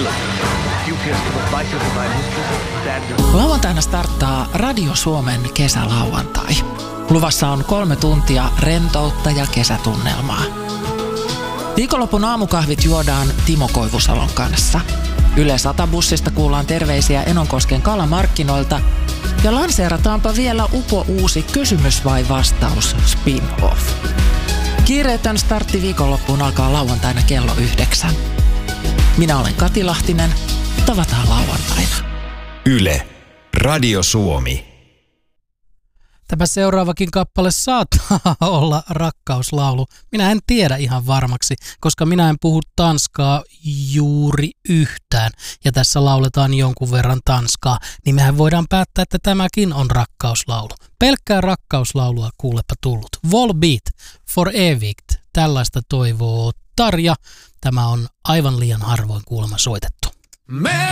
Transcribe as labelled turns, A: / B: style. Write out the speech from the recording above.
A: Lauantaina starttaa Radio Suomen kesälauantai. Luvassa on 3 tuntia rentoutta ja kesätunnelmaa. Viikonlopun aamukahvit juodaan Timo Koivusalon kanssa. Yle 100-bussista kuullaan terveisiä Enonkosken kalamarkkinoilta. Ja lanseerataanpa vielä uusi kysymys vai vastaus spin-off. Kiireetön startti viikonloppuun alkaa lauantaina kello 9. Minä olen Kati Lahtinen. Tavataan lauantaina.
B: Yle. Radio Suomi.
C: Tämä seuraavakin kappale saattaa olla rakkauslaulu. Minä en tiedä ihan varmaksi, koska minä en puhu tanskaa juuri yhtään. Ja tässä lauletaan jonkun verran tanskaa, niin mehän voidaan päättää, että tämäkin on rakkauslaulu. Pelkkää rakkauslaulua kuulepa tullut. Volbeat for Evigt. Tällaista toivoo Tarja. Tämä on aivan liian harvoin kuulemma soitettu.